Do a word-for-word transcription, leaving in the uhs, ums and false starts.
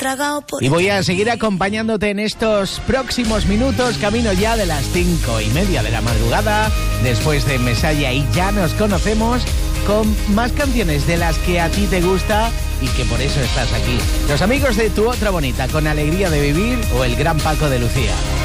tragado por... Y voy a seguir acompañándote en estos próximos minutos, camino ya de las cinco y media de la madrugada, después de Mesalla y Ya Nos Conocemos, con más canciones de las que a ti te gusta y que por eso estás aquí. Los amigos de Tu Otra Bonita, con Alegría de Vivir, o el gran Paco de Lucía.